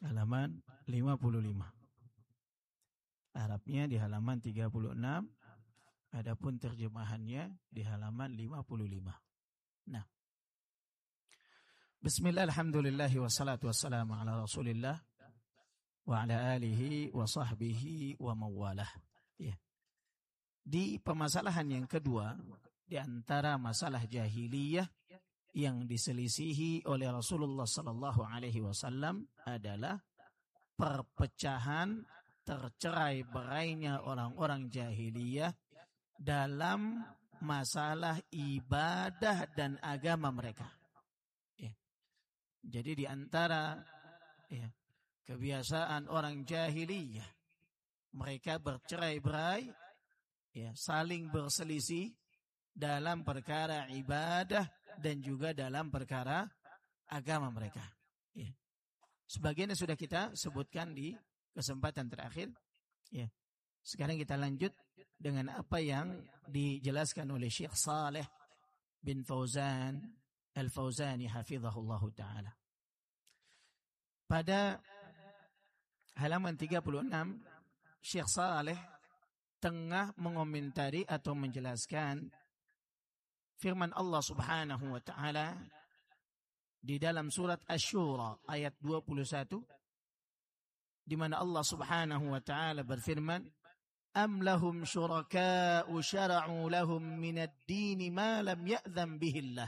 halaman 55. Arabnya di halaman 36, adapun terjemahannya di halaman 55. Nah, bismillah, alhamdulillah, wassalatu wassalamu ala rasulillah wa ala alihi wa sahbihi wa mawalah. Ya. Di permasalahan yang kedua, di antara masalah jahiliyah yang diselisihi oleh Rasulullah sallallahu alaihi wasallam adalah perpecahan, tercerai berainya orang-orang jahiliyah dalam masalah ibadah dan agama mereka. Ya. Jadi di antara kebiasaan orang jahiliyah, mereka bercerai-berai, saling berselisih dalam perkara ibadah dan juga dalam perkara agama mereka. Ya. Sebagian sudah kita sebutkan di kesempatan terakhir. Ya. Sekarang kita lanjut dengan apa yang dijelaskan oleh Syekh Saleh bin Fauzan Al-Fauzani hafizahullahu ta'ala. Pada halaman 36, Syekh Saleh tengah mengomentari atau menjelaskan firman Allah Subhanahu wa ta'ala di dalam surat Asy-Syura ayat 21, di mana Allah Subhanahu wa ta'ala berfirman, am lahum syuraka'u syara'u lahum minad dini ma lam ya'zam bihillah.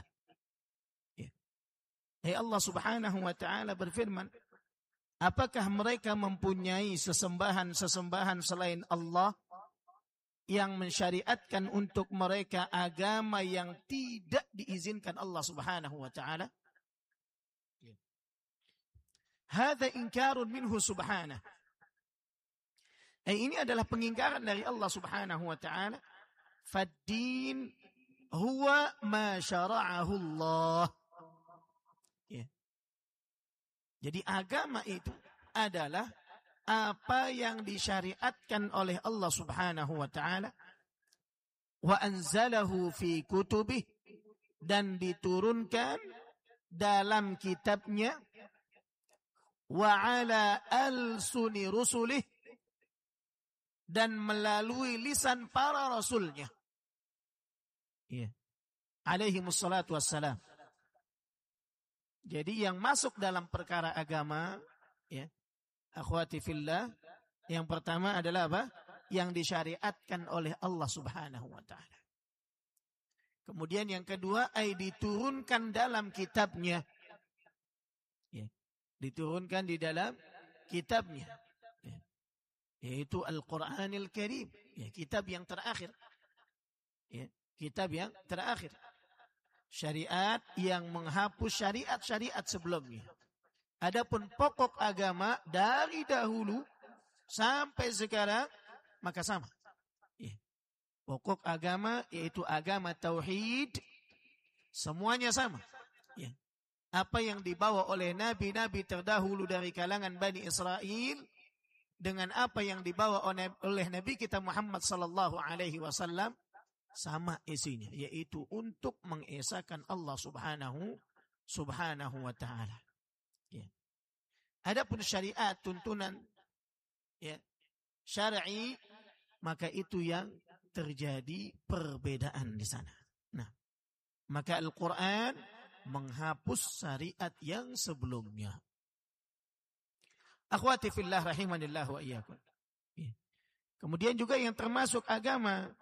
Allah Subhanahu wa ta'ala berfirman, apakah mereka mempunyai sesembahan-sesembahan selain Allah yang mensyariatkan untuk mereka agama yang tidak diizinkan Allah Subhanahu wa ta'ala? Hadza inkarun minhu subhanah. Ini adalah pengingkaran dari Allah Subhanahu wa ta'ala. Fad-din huwa ma syara'ahu Allah. Jadi agama itu adalah apa yang disyariatkan oleh Allah Subhanahu wa ta'ala, wa anzalahu fi kutubih, dan diturunkan dalam kitabnya, wa ala alsuni rusulih, dan melalui lisan para rasulnya. Alaihimus salatu wassalam. Jadi yang masuk dalam perkara agama, akhwati fillah, yang pertama adalah apa? Yang disyariatkan oleh Allah Subhanahu wa ta'ala. Kemudian yang kedua, diturunkan dalam kitabnya. Diturunkan di dalam kitabnya. Yaitu Al-Quranil Karim. Kitab yang terakhir. Kitab yang terakhir. Syariat yang menghapus syariat-syariat sebelumnya. Adapun pokok agama dari dahulu sampai sekarang maka sama. Pokok agama yaitu agama tauhid, semuanya sama. Apa yang dibawa oleh nabi-nabi terdahulu dari kalangan Bani Israel dengan apa yang dibawa oleh Nabi kita Muhammad sallallahu alaihi wasallam sama isinya, yaitu untuk mengesahkan Allah subhanahu wa ta'ala. Adapun syariat, tuntunan syar'i, maka itu yang terjadi perbedaan di sana. Nah, maka Al-Quran menghapus syariat yang sebelumnya. Akhwati fillah rahimanillah wa iyyakum. Kemudian juga yang termasuk agama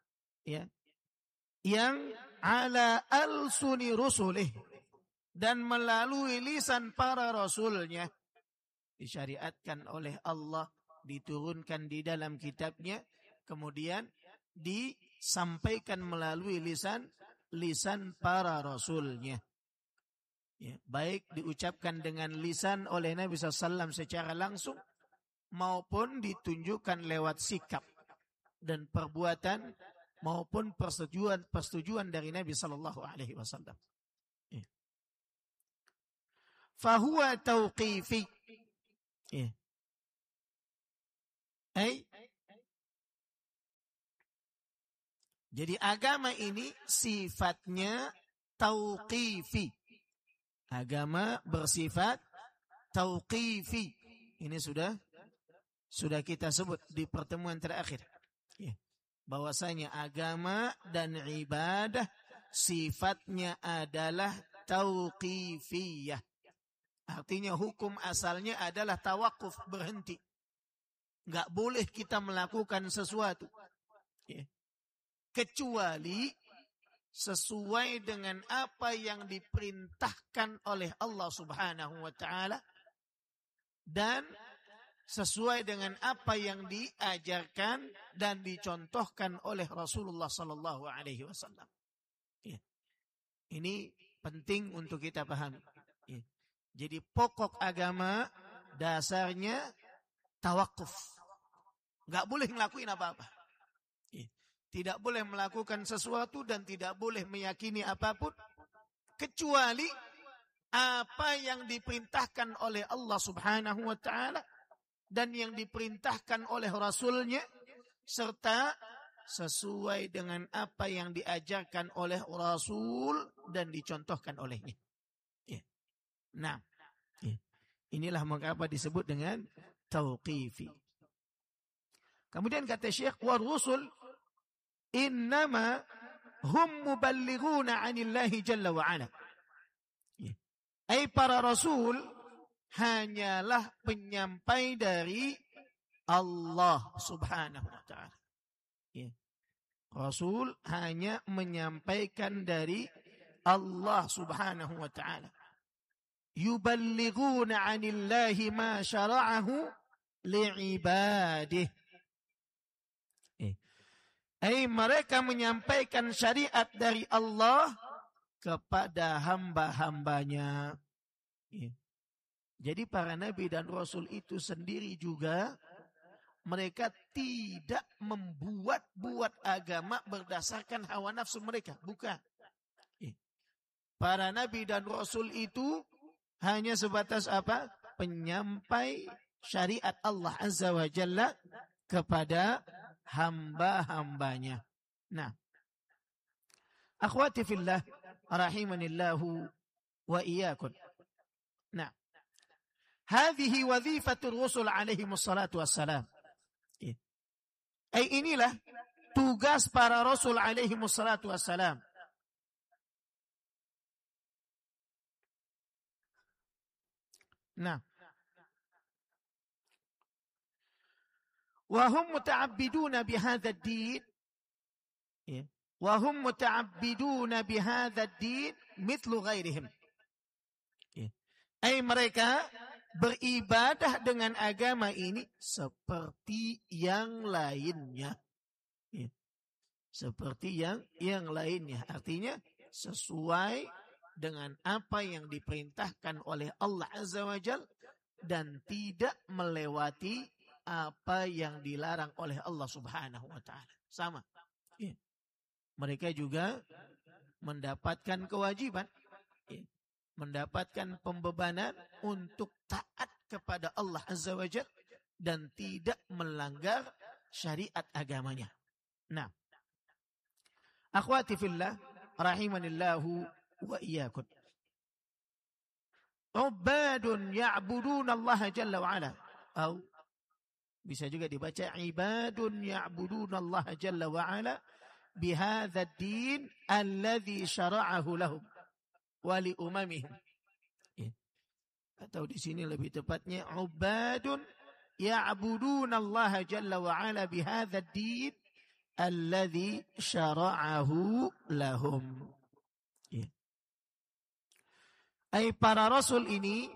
yang ala alsuni rusulih, dan melalui lisan para rasulnya, disyariatkan oleh Allah, diturunkan di dalam kitabnya, kemudian disampaikan melalui lisan para rasulnya. Baik diucapkan dengan lisan oleh Nabi SAW secara langsung, maupun ditunjukkan lewat sikap dan perbuatan, maupun persetujuan dari Nabi sallallahu alaihi wasallam. Fahuwa tauqifi. Jadi agama ini sifatnya tauqifi. Agama bersifat tauqifi. ini sudah kita sebut di pertemuan terakhir. Ya. Bahwasanya agama dan ibadah sifatnya adalah tauqifiyah. Artinya hukum asalnya adalah tawakuf, berhenti. Enggak boleh kita melakukan sesuatu. Ya. Kecuali sesuai dengan apa yang diperintahkan oleh Allah Subhanahu wa taala dan sesuai dengan apa yang diajarkan dan dicontohkan oleh Rasulullah sallallahu alaihi wasallam. Ya. Ini penting untuk kita pahami. Ya. Jadi pokok agama dasarnya tawakuf. Enggak boleh ngelakuin apa-apa. Ya. Tidak boleh melakukan sesuatu dan tidak boleh meyakini apapun kecuali apa yang diperintahkan oleh Allah Subhanahu wa taala dan yang diperintahkan oleh Rasulnya serta sesuai dengan apa yang diajarkan oleh Rasul dan dicontohkan olehnya. Ya. Nah, ya. Inilah mengapa disebut dengan tauqifi. Kemudian kata Syekh, wa rusul innama hum muballighuna 'anillahi jalla wa 'ala. Ya. Ai para rasul hanyalah penyampai dari Allah Subhanahu wa taala. Ya. Rasul hanya menyampaikan dari Allah Subhanahu wa taala. Yuballighuna 'anillahi ma syara'ahu li'ibadihi. Mereka menyampaikan syariat dari Allah kepada hamba-hambanya. Ya. Jadi para nabi dan rasul itu sendiri juga mereka tidak membuat-buat agama berdasarkan hawa nafsu mereka. Bukan. Para nabi dan rasul itu hanya sebatas apa? Penyampai syariat Allah Azza wa Jalla kepada hamba-hambanya. Nah, akhwati fillah rahimanillahu wa iyyakum. Nah, hadhihi wadhifatur rusul alaihimus salatu wassalam. Inilah tugas para rasul alaihimus salatu wassalam. Nah, wa hum muta'abbiduna bihadza ad-din. Wa hum muta'abbiduna bihadza ad-din mithlu ghairihim. Mereka beribadah dengan agama ini seperti yang lainnya. Ya. Seperti yang lainnya. Artinya sesuai dengan apa yang diperintahkan oleh Allah Azza wa Jalla dan tidak melewati apa yang dilarang oleh Allah Subhanahu wa taala. Sama. Ya. Mereka juga mendapatkan kewajiban. Ya. Mendapatkan pembebanan untuk taat kepada Allah Azza wa Jalla dan tidak melanggar syariat agamanya. Nah, akhwati fillah rahimanillahu wa iyyakum. Ubadun ya'buduna Allah Jalla wa ala. Atau bisa juga dibaca ibadun ya'buduna Allah Jalla wa ala bihadza ad-din alladhi syara'ahu lahum wali umamihim. Atau di sini lebih tepatnya ubadun ya'buduna Allah Jalla wa ala bihadza ad-din alladhi syara'ahu lahum. Para rasul ini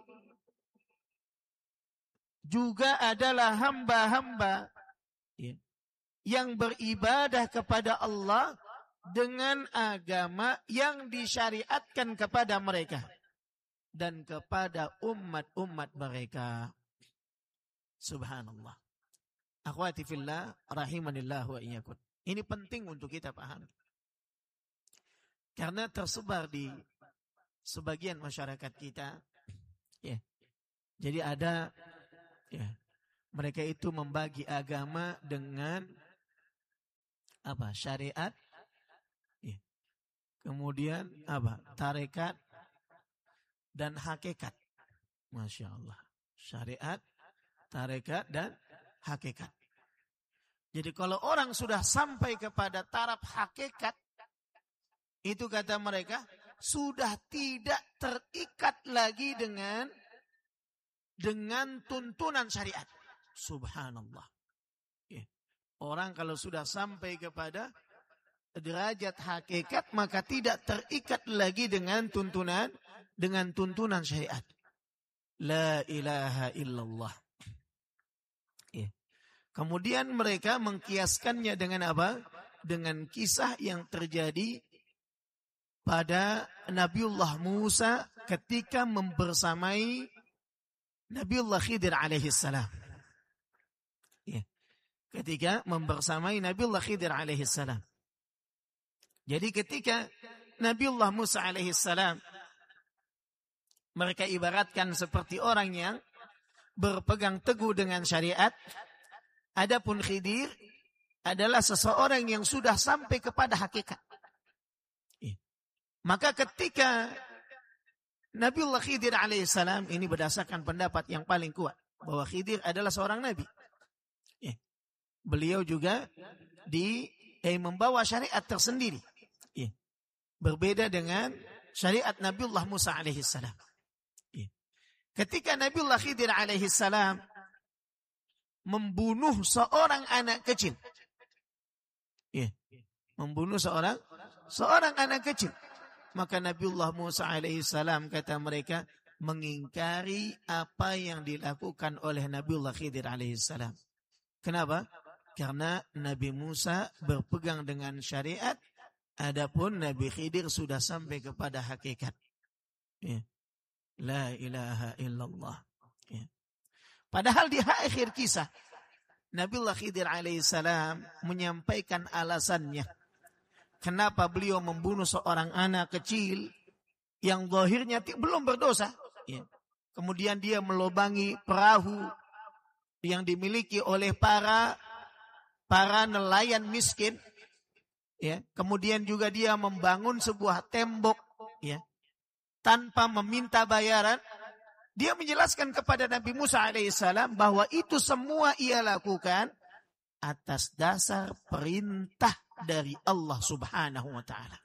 juga adalah hamba-hamba yang beribadah kepada Allah dengan agama yang disyariatkan kepada mereka dan kepada umat-umat mereka. Subhanallah. Akhwati fillah rahimanillah wa iyyakum. Ini penting untuk kita pahami. Karena tersebar di sebagian masyarakat kita, ya. Jadi ada, ya, mereka itu membagi agama dengan apa? Syariat. Kemudian apa? Tarekat dan hakikat. Masya Allah. Syariat, tarekat dan hakikat. Jadi kalau orang sudah sampai kepada taraf hakikat, itu kata mereka sudah tidak terikat lagi dengan tuntunan syariat. Subhanallah. Orang kalau sudah sampai kepada derajat hakikat, maka tidak terikat lagi dengan tuntunan syariat. La ilaha illallah. Kemudian mereka mengkiaskannya dengan apa? Dengan kisah yang terjadi pada Nabiullah Musa ketika membersamai Nabiullah Khidir alaihissalam. Ketika membersamai Nabiullah Khidir alaihissalam. Jadi ketika Nabiullah Musa alaihissalam, mereka ibaratkan seperti orang yang berpegang teguh dengan syariat. Adapun Khidir adalah seseorang yang sudah sampai kepada hakikat. Maka ketika Nabiullah Khidir alaihissalam, ini berdasarkan pendapat yang paling kuat, bahwa Khidir adalah seorang nabi. Beliau juga membawa syariat tersendiri. Berbeda dengan syariat Nabiullah Musa alaihissalam. Ketika Nabiullah Khidir alaihissalam membunuh seorang anak kecil. Membunuh seorang anak kecil. Maka Nabiullah Musa alaihissalam, kata mereka, mengingkari apa yang dilakukan oleh Nabiullah Khidir alaihissalam. Kenapa? Karena Nabi Musa berpegang dengan syariat, adapun Nabi Khidir sudah sampai kepada hakikat. La ilaha illallah. Padahal di akhir kisah, Nabiullah Khidir alaihissalam menyampaikan alasannya. Kenapa beliau membunuh seorang anak kecil yang zahirnya belum berdosa. Kemudian dia melubangi perahu yang dimiliki oleh para nelayan miskin. Kemudian juga dia membangun sebuah tembok tanpa meminta bayaran. Dia menjelaskan kepada Nabi Musa alaihissalam bahwa itu semua ia lakukan atas dasar perintah dari Allah subhanahu wa ta'ala.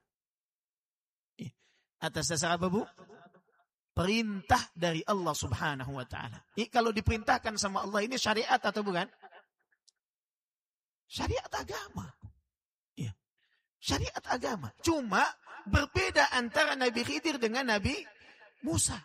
Atas dasar apa, Bu? Perintah dari Allah subhanahu wa ta'ala. Kalau diperintahkan sama Allah, ini syariat atau bukan? Syariat agama. Syariat agama. Cuma berbeda antara Nabi Khidir dengan Nabi Musa.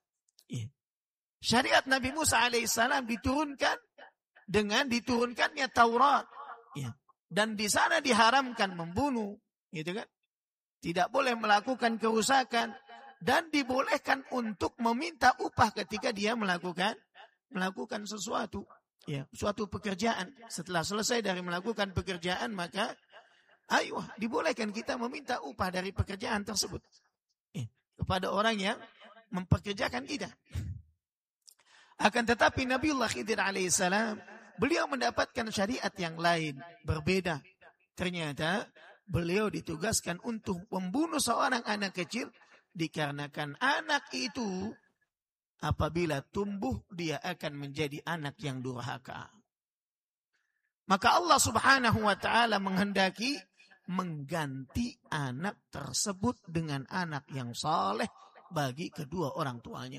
Syariat Nabi Musa alaihissalam diturunkan dengan diturunkannya Taurat. Dan di sana diharamkan membunuh. Gitu kan? Tidak boleh melakukan kerusakan. Dan dibolehkan untuk meminta upah ketika dia melakukan sesuatu. Suatu pekerjaan. Setelah selesai dari melakukan pekerjaan, maka dibolehkan kita meminta upah dari pekerjaan tersebut. Kepada orang yang mempekerjakan kita. Akan tetapi Nabiullah Khidir alaihissalam, beliau mendapatkan syariat yang lain, berbeda. Ternyata beliau ditugaskan untuk membunuh seorang anak kecil, dikarenakan anak itu apabila tumbuh dia akan menjadi anak yang durhaka. Maka Allah subhanahu wa ta'ala menghendaki mengganti anak tersebut dengan anak yang saleh bagi kedua orang tuanya.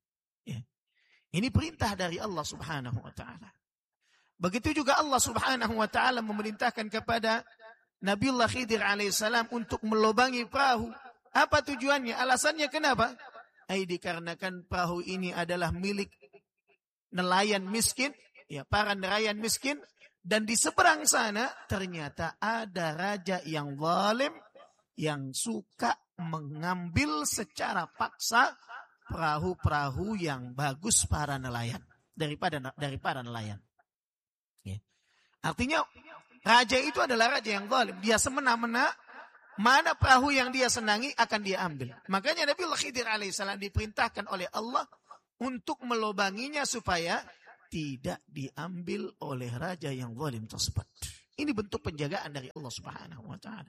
Ini perintah dari Allah subhanahu wa ta'ala. Begitu juga Allah subhanahu wa ta'ala memerintahkan kepada Nabiullah Khidir alaihissalam untuk melubangi perahu. Apa tujuannya? Alasannya kenapa? Dikarenakan perahu ini adalah milik nelayan miskin. Para nelayan miskin. Dan di seberang sana ternyata ada raja yang zalim yang suka mengambil secara paksa perahu-perahu yang bagus para nelayan dari para nelayan. Artinya raja itu adalah raja yang zalim. Dia semena-mena mana perahu yang dia senangi akan dia ambil. Makanya Nabiullah Khidir alaihissalam diperintahkan oleh Allah untuk melubanginya supaya tidak diambil oleh raja yang zalim tersebut. Ini bentuk penjagaan dari Allah subhanahu wa ta'ala.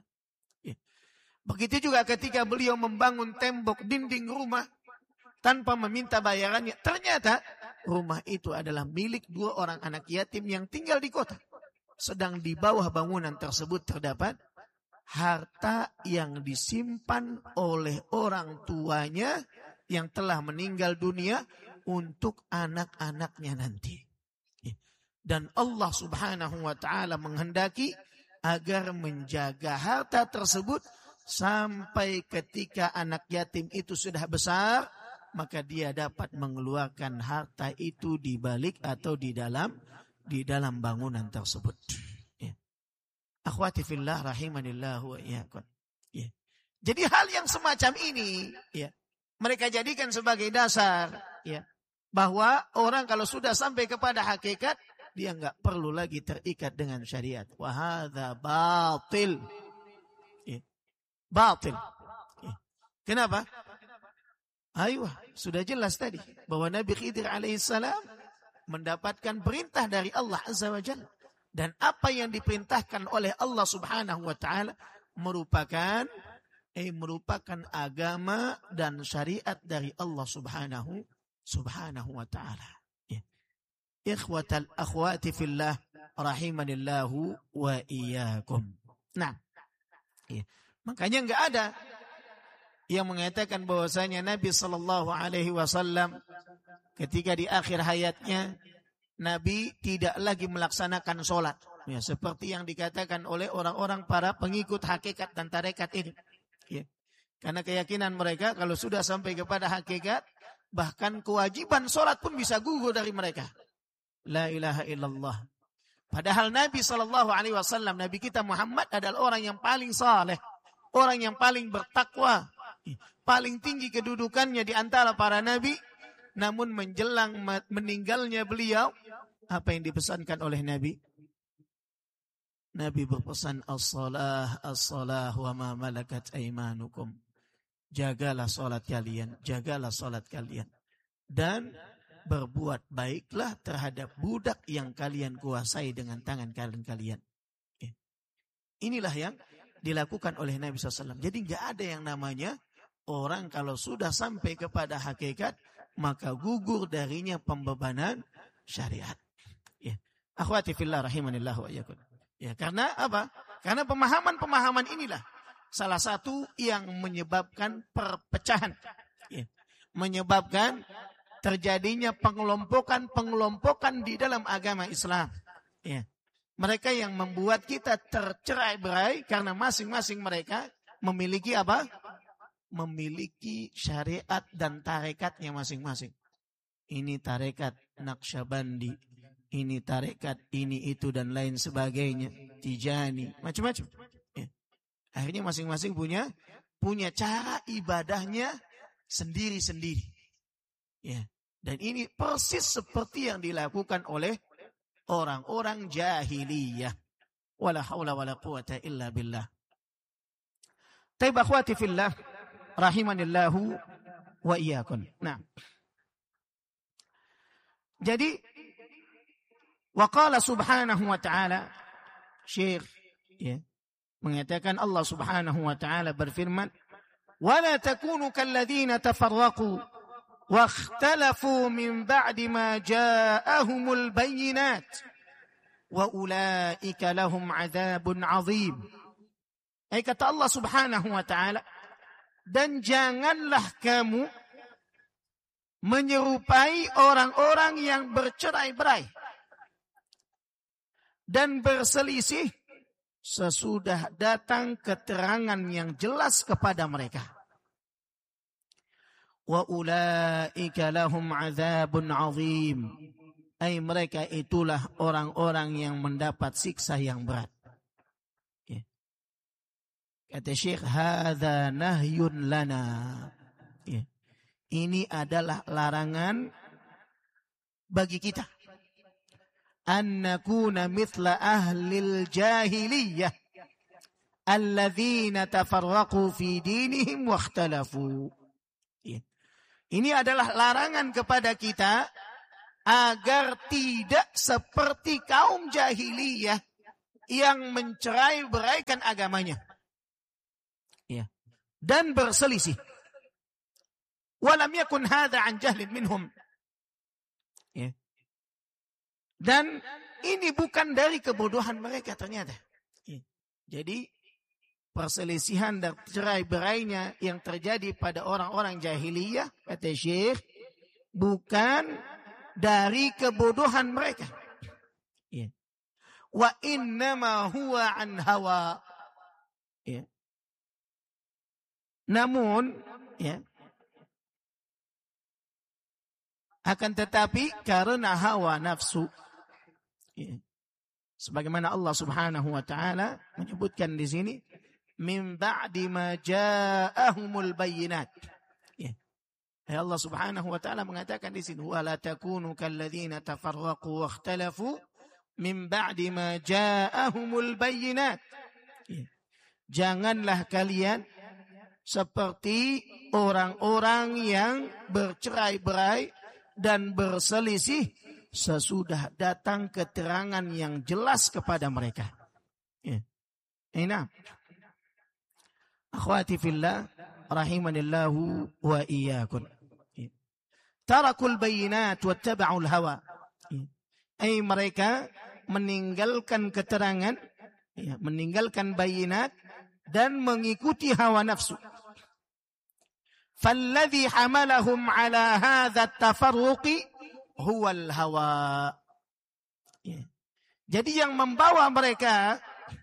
Begitu juga ketika beliau membangun tembok dinding rumah tanpa meminta bayarannya. Ternyata rumah itu adalah milik 2 orang anak yatim yang tinggal di kota. Sedang di bawah bangunan tersebut terdapat harta yang disimpan oleh orang tuanya yang telah meninggal dunia untuk anak-anaknya nanti. Dan Allah Subhanahu wa ta'ala menghendaki agar menjaga harta tersebut sampai ketika anak yatim itu sudah besar, maka dia dapat mengeluarkan harta itu di balik atau di dalam bangunan tersebut. Ya. Akhwati fillah rahimanillah wa iyyakum. Ya. Jadi hal yang semacam ini, ya, mereka jadikan sebagai dasar, ya, bahwa orang kalau sudah sampai kepada hakikat, dia enggak perlu lagi terikat dengan syariat. Wa hadza batil. Ya. Batil. Ya. Kenapa? Ayuh, sudah jelas tadi bahwa Nabi Khidir alaihissalam mendapatkan perintah dari Allah Azza wa Jalla, dan apa yang diperintahkan oleh Allah Subhanahu wa taala merupakan agama dan syariat dari Allah Subhanahu wa taala. Ya. Ikhwatal akhwati fillah rahimanillahu wa iyyakum. Nah, ya. Makanya enggak ada yang mengatakan bahwasanya Nabi sallallahu alaihi wasallam ketika di akhir hayatnya Nabi tidak lagi melaksanakan sholat, ya, seperti yang dikatakan oleh orang-orang para pengikut hakikat dan tarekat ini, ya. Karena keyakinan mereka kalau sudah sampai kepada hakikat, bahkan kewajiban sholat pun bisa gugur dari mereka. La ilaha illallah. Padahal Nabi sallallahu alaihi wasallam, Nabi kita Muhammad adalah orang yang paling saleh, orang yang paling bertakwa, paling tinggi kedudukannya di antara para nabi. Namun menjelang meninggalnya beliau, apa yang dipesankan oleh Nabi? Nabi berpesan, as-salah, as-salah wa ma malakat aimanukum. Jagalah salat kalian, jagalah salat kalian. Dan berbuat baiklah terhadap budak yang kalian kuasai dengan tangan kalian. Inilah yang dilakukan oleh Nabi SAW. Jadi enggak ada yang namanya orang kalau sudah sampai kepada hakikat, maka gugur darinya pembebanan syariat. Ya. Akhwati fillah rahimanillah wa iyyakum. Ya, karena apa? Karena pemahaman-pemahaman inilah salah satu yang menyebabkan perpecahan. Ya. Menyebabkan terjadinya pengelompokan di dalam agama Islam. Ya. Mereka yang membuat kita tercerai-berai karena masing-masing mereka memiliki apa? Memiliki syariat dan tarekatnya masing-masing. Ini tarekat Naqsyabandi, ini tarekat ini itu dan lain sebagainya, Tijani, macam-macam. Ya. Akhirnya masing-masing punya cara ibadahnya sendiri-sendiri. Ya. Dan ini persis seperti yang dilakukan oleh orang-orang jahiliyah. Wala haula wala quwata illa billah. Taib akhwati fillah rahimanillahu wa iyyakum. Nah. Jadi wa qala subhanahu wa ta'ala, Syekh, ya, mengatakan Allah Subhanahu wa ta'ala berfirman, "Wa la takunu kalladzina tafarraqu wa ikhtalafu min ba'di ma ja'ahumul bayyinat wa ulaika lahum 'adzabun 'adzim." Kata Allah Subhanahu wa ta'ala, dan janganlah kamu menyerupai orang-orang yang bercerai-berai dan berselisih sesudah datang keterangan yang jelas kepada mereka. Wa ulaika lahum 'adzabun 'adzim. Mereka itulah orang-orang yang mendapat siksa yang berat. Kata Syekh, hadza nahyun lana. Ya. Ini adalah larangan bagi kita. An nakuna mithla ahlil jahiliyah alladzina tafarraqu fi dinihim wa ikhtalafu. Ya. Ini adalah larangan kepada kita agar tidak seperti kaum jahiliyah yang mencerai-beraikan agamanya. Ya. Dan berselisih. Walam yakun hadha an jahlin minhum. Ya. Dan ini bukan dari kebodohan mereka ternyata. Ya. Jadi perselisihan dan cerai-berainya yang terjadi pada orang-orang jahiliyah, kata Syekh, bukan dari kebodohan mereka. Ya. Wa innama huwa an hawa. Ya. Namun, ya, akan tetapi karena hawa nafsu. Ya. Sebagaimana Allah Subhanahu wa taala menyebutkan di sini, min ba'di ma ja'ahumul bayyinat. Ya. Allah Subhanahu wa taala mengatakan di sini, wa la takunu kalladzina tafarraqu wa ikhtalafu min ba'di ma ja'ahumul bayyinat. Ya. Janganlah kalian seperti orang-orang yang bercerai-berai dan berselisih sesudah datang keterangan yang jelas kepada mereka. Ya. Nah, akhwati fillah rahimanillahu wa iyyakum. Tarakul bayyinat wattaba'ul hawa. Ay mereka meninggalkan keterangan, ya, meninggalkan bayinat dan mengikuti hawa nafsu. Falladhi hamalahum ala hadha at-tafarruqi huwa al-hawa. Ya. Jadi yang membawa mereka,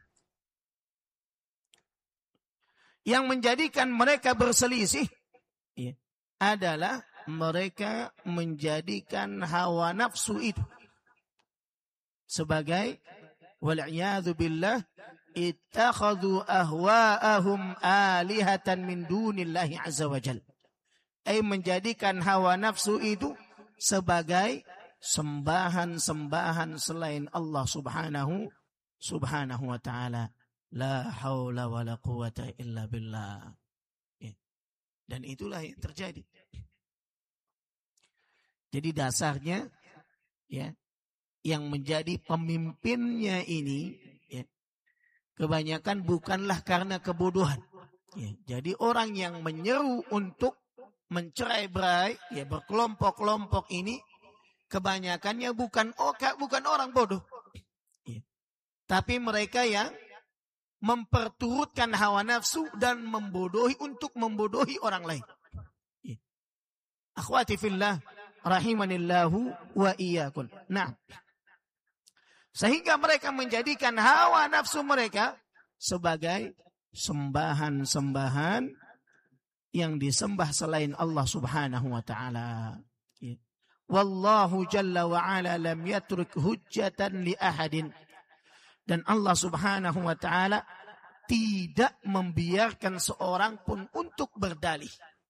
yang menjadikan mereka berselisih, ya, adalah mereka menjadikan hawa nafsu itu sebagai, wal'iyadhu billah, ittakhadhu ahwa'ahum alihatan min dunillahi azza wa jal. Menjadikan hawa nafsu itu sebagai sembahan-sembahan selain Allah subhanahu wa ta'ala. La hawla wa la quwata illa billah. Ya. Dan itulah yang terjadi. Jadi dasarnya, ya, yang menjadi pemimpinnya ini, ya, kebanyakan bukanlah karena kebodohan. Ya, jadi orang yang menyeru untuk mencerai-berai, ya, berkelompok-kelompok ini, kebanyakannya bukan orang bodoh. Ya. Tapi mereka yang memperturutkan hawa nafsu dan membodohi untuk membodohi orang lain. Ya. Akhwati fillah rahimanillahu wa iyyakum. Nah, sehingga mereka menjadikan hawa nafsu mereka sebagai sembahan-sembahan yang disembah selain Allah subhanahu wa ta'ala. Wallahu jalla wa ala lam yatruk hujjatan li ahadin. Dan Allah subhanahu wa ta'ala tidak membiarkan seorang pun untuk berdalih.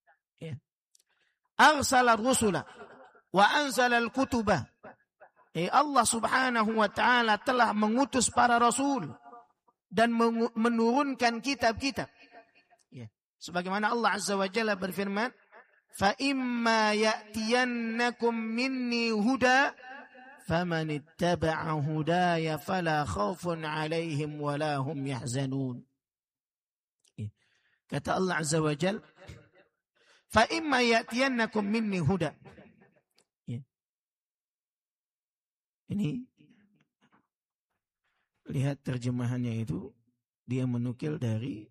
Arsala rusula wa anzala al-kutubah. Allah subhanahu wa ta'ala telah mengutus para rasul dan menurunkan kitab-kitab. Ya. Sebagaimana Allah azza wa jalla berfirman, fa imma ya'tiyannakum minni huda faman ittaba'a hudaya fala khaufun 'alaihim wala hum yahzanun. Ya. Kata Allah azza wa jalla, fa imma ya'tiyannakum minni huda. Ini lihat terjemahannya itu, dia menukil dari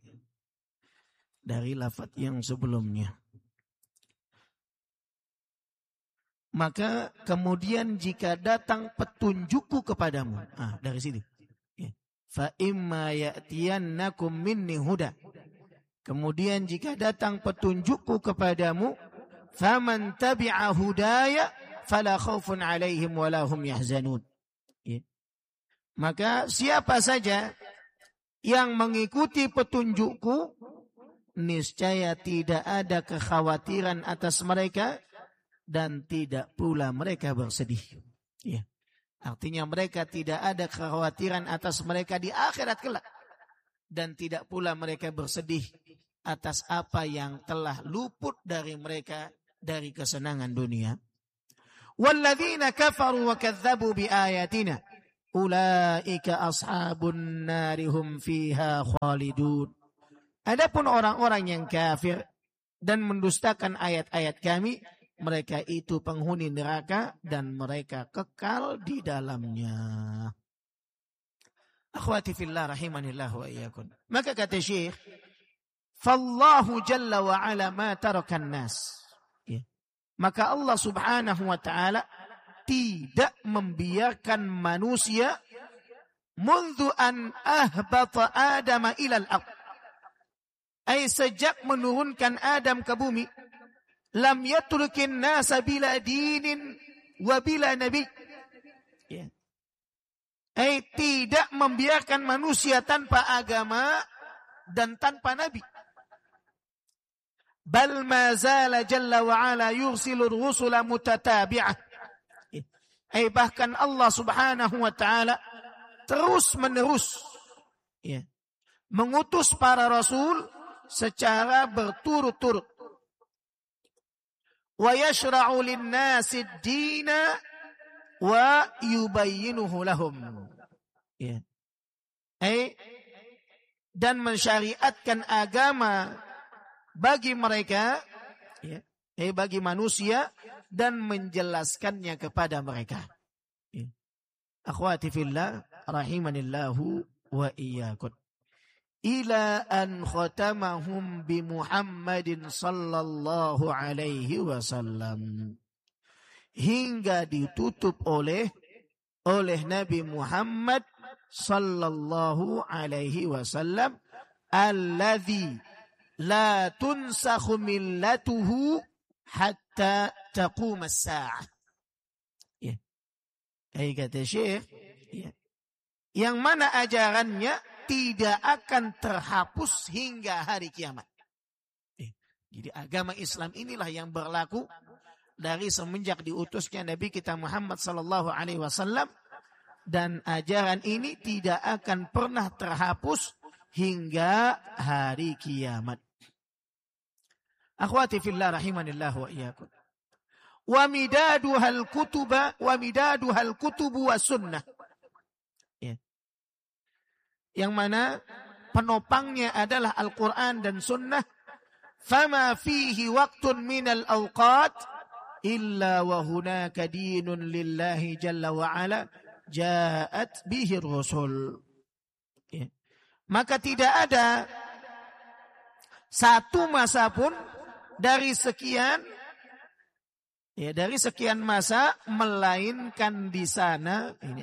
lafaz yang sebelumnya. Maka kemudian jika datang petunjukku kepadamu, dari sini. Fa imma ya'tiyannakum minni huda. Kemudian jika datang petunjukku kepadamu, faman tabi'a hudaya fala khaufun 'alaihim wala hum yahzanun. Ya. Maka siapa saja yang mengikuti petunjukku, niscaya tidak ada kekhawatiran atas mereka dan tidak pula mereka bersedih. Ya. Artinya mereka tidak ada kekhawatiran atas mereka di akhirat kelak dan tidak pula mereka bersedih atas apa yang telah luput dari mereka dari kesenangan dunia. وَالَّذِينَ كَفَرُوا وَكَذَّبُوا بِآيَاتِنَا أُولَئِكَ أَصْحَابُ النَّارِ هُمْ فِيهَا خَالِدُونَ. Adapun orang-orang yang kafir dan mendustakan ayat-ayat kami, mereka itu penghuni neraka dan mereka kekal di dalamnya. Akhwati fillah rahimanillah wa iyyakum. Maka kata Syekh, "Fallahu jalla wa ala ma tarakan nas." Ya. Maka Allah Subhanahu wa taala tidak membiarkan manusia mundu an ahbata Adam ila al-ard. Ay sejak menurunkan Adam ke bumi, lam yatrukin nasa bila dinin wa bila nabi. Ya. Tidak membiarkan manusia tanpa agama dan tanpa nabi. Bal ma zala jalla wa ala yursilur rusula mutatabi'ah. Bahkan Allah Subhanahu wa taala terus menerus mengutus para rasul secara berturut-turut. Wa yashra'u lin-nasi ad-dina wa yubayyinuhu lahum. Dan mensyariatkan agama bagi mereka, bagi manusia, dan menjelaskannya kepada mereka. Akhwati fillah rahimanillahu wa iyyakum. Ila an khatamahum bi Muhammadin sallallahu alaihi wasallam. Hingga ditutup oleh Nabi Muhammad sallallahu alaihi wasallam, alladzi la tunsakhu millatuhu hatta taqum as-sa'ah. Kata Syekh, yang mana ajarannya tidak akan terhapus hingga hari kiamat. Jadi agama Islam inilah yang berlaku dari semenjak diutusnya Nabi kita Muhammad sallallahu alaihi wasallam, dan ajaran ini tidak akan pernah terhapus hingga hari kiamat. Akhwati fillah rahimanillah wa iyyakum. Wa midaduhal kutubu was sunnah. Yang mana penopangnya adalah Al-Quran dan Sunnah. Fama fihi waqtun minal awqat illa wa hunaka dinun lillahi jalla wa ala ja'at bihi rusul. Maka tidak ada satu masa pun dari sekian masa melainkan di sana ini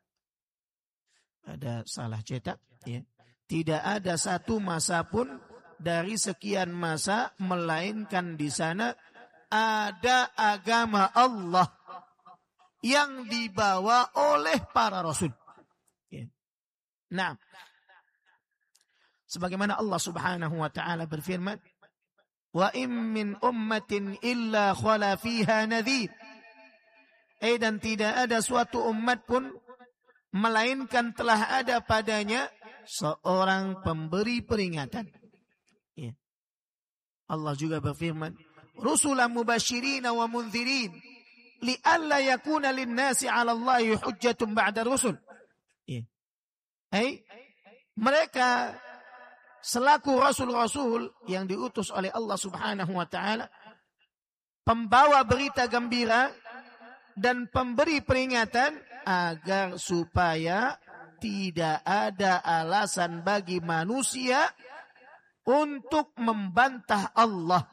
ada salah cetak, Tidak ada satu masa pun dari sekian masa melainkan di sana ada agama Allah yang dibawa oleh para rasul. Nah, sebagaimana Allah Subhanahu wa taala berfirman, "Wa in min ummatin illa khala fiha nadhir." Dan tidak ada suatu umat pun melainkan telah ada padanya seorang pemberi peringatan. Allah juga berfirman, "Rusulan mubasysyirin wa mundzirin li'alla yakuna lin-nasi 'ala Allahi hujjatun ba'da rusul." Mereka selaku rasul-rasul yang diutus oleh Allah Subhanahu wa taala, pembawa berita gembira dan pemberi peringatan, agar supaya tidak ada alasan bagi manusia untuk membantah Allah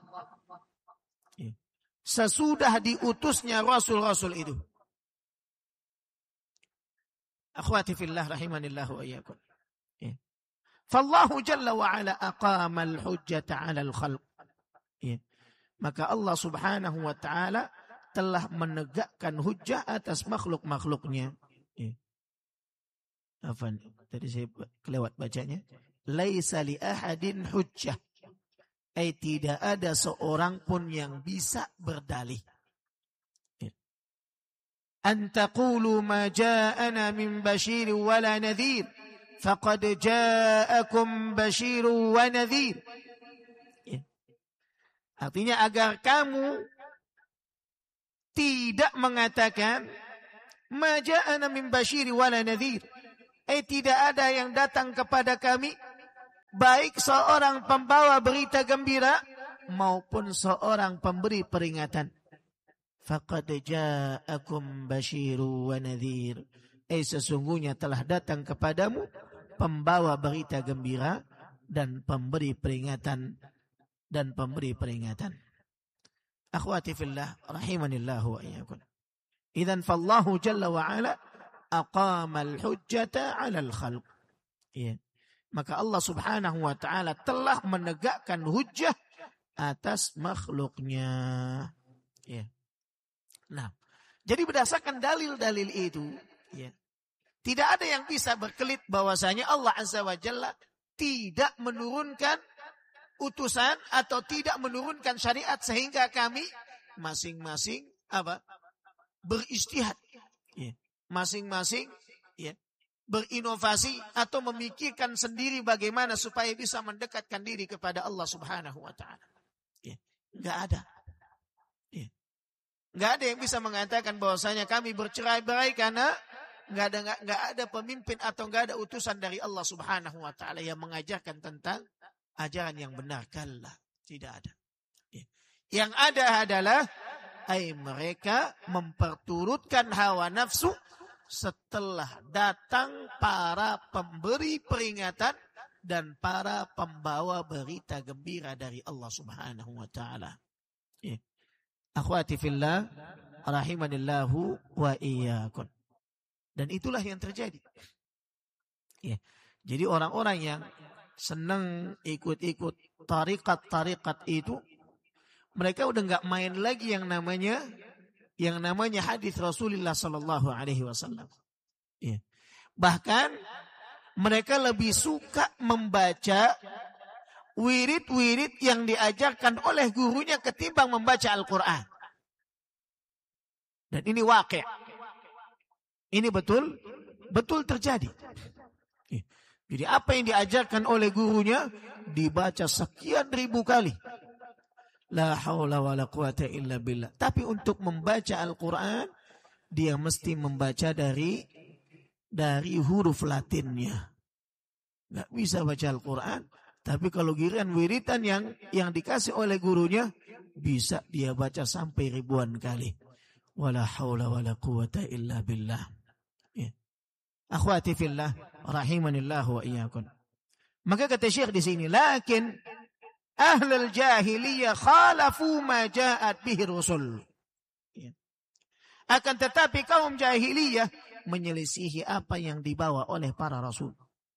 sesudah diutusnya rasul-rasul itu. Akhwati fillah rahimanillah wa iyyakum. Fallahu jalla wa ala aqama al-hujjata 'ala al-khalq. Maka Allah Subhanahu wa taala telah menegakkan hujjah atas makhluk-makhluknya. Afan, tadi saya kelewat bacanya. Laisa li ahadin hujjah. Tidak ada seorang pun yang bisa berdalih. An taqulu ma ja'ana min basyirin wala nadhir faqad ja'akum basyirun wa nadhir. Artinya agar kamu tidak mengatakan ma ja'ana min basyirin wala nadhir. Tidak ada yang datang kepada kami, baik seorang pembawa berita gembira maupun seorang pemberi peringatan. faqad ja'akum basyiru wa nadhir. Sesungguhnya telah datang kepadamu pembawa berita gembira dan pemberi peringatan Akhwati fillah rahimanillah wa iyyakum. Idzan fallahu jalla wa ala aqama al-hujjata 'ala al-khalq. Ya. Maka Allah Subhanahu wa taala telah menegakkan hujjah atas makhluknya. Ya. Nah, jadi berdasarkan dalil-dalil itu, ya, tidak ada yang bisa berkelit bahwasanya Allah Azza wa Jalla tidak menurunkan utusan atau tidak menurunkan syariat sehingga kami masing-masing beristihad, ya. Masing-masing, ya, berinovasi atau memikirkan sendiri bagaimana supaya bisa mendekatkan diri kepada Allah Subhanahu wa taala. Ya, enggak ada. Ya. Enggak ada yang bisa mengatakan bahwasanya kami bercerai-berai karena enggak ada pemimpin atau enggak ada utusan dari Allah Subhanahu wa taala yang mengajarkan tentang ajaran yang benar. Kalla, tidak ada. Ya. Yang ada adalah mereka memperturutkan hawa nafsu setelah datang para pemberi peringatan dan para pembawa berita gembira dari Allah Subhanahu wa taala. Ya. Akhwati fillah rahimanillahu wa iyyakum. Dan itulah yang terjadi. Ya. Jadi orang-orang yang senang ikut-ikut tarikat-tarikat itu, mereka udah enggak main lagi yang namanya hadis Rasulullah sallallahu alaihi wasallam. Ya. Bahkan mereka lebih suka membaca wirid-wirid yang diajarkan oleh gurunya ketimbang membaca Al-Qur'an. Dan ini waqi'. Ini betul terjadi. Ya. Jadi apa yang diajarkan oleh gurunya dibaca sekian ribu kali. La haula wa la quwata illa billah. Tapi untuk membaca Al-Quran, dia mesti membaca dari huruf Latinnya. Nggak bisa baca Al-Quran. Tapi kalau giliran wiritan yang dikasih oleh gurunya, bisa dia baca sampai ribuan kali. Wala haula wa la quwata illa billah. Ya. Akhwati fillah, rahimanillahu wa iyyakum. Maka kata Syekh di sini, lakin ahlul jahiliyah khalafu ma ja'at bihi rusul. Ya. Akan tetapi kaum jahiliyah menyelisihi apa yang dibawa oleh para rasul.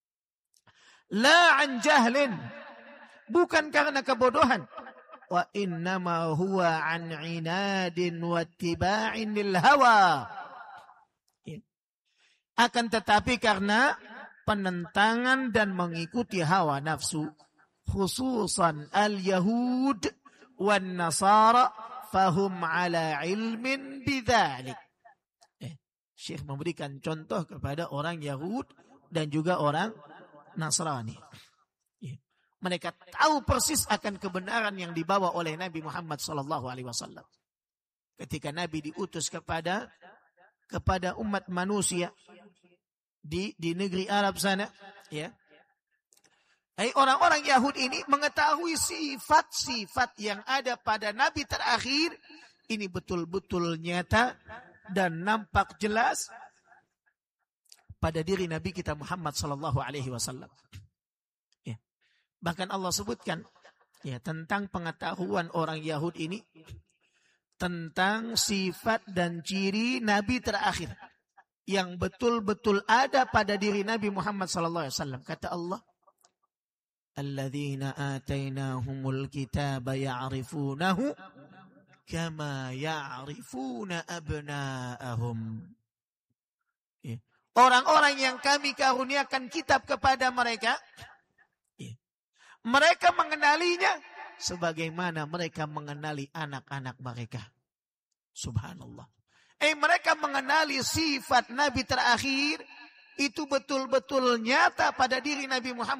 La an jahlin, bukan karena kebodohan. Wa innama huwa an inadin wa ittiba'in lil hawa. Ya. Akan tetapi karena penentangan dan mengikuti hawa nafsu. Khususan al-Yahud wan Nasara fahum ala ilmin bidzalik. Syekh memberikan contoh kepada orang Yahud dan juga orang Nasrani. Mereka tahu persis akan kebenaran yang dibawa oleh Nabi Muhammad sallallahu alaihi wasallam. Ketika Nabi diutus kepada umat manusia di negeri Arab sana, ya. Orang-orang Yahudi ini mengetahui sifat-sifat yang ada pada Nabi terakhir. Ini betul-betul nyata dan nampak jelas pada diri Nabi kita Muhammad sallallahu alaihi wasallam. Ya. Bahkan Allah sebutkan, ya, tentang pengetahuan orang Yahudi ini tentang sifat dan ciri Nabi terakhir yang betul-betul ada pada diri Nabi Muhammad sallallahu alaihi wasallam. Kata Allah, alladzina atainahumul kitaba ya'rifunahu kama ya'rifuna abna'ahum. Ya. Orang-orang yang kami karuniakan kitab kepada mereka, ya, mereka mengenalinya sebagaimana mereka mengenali anak-anak mereka. Subhanallah. Mereka mengenali sifat Nabi terakhir itu betul-betul nyata pada diri Nabi Muhammad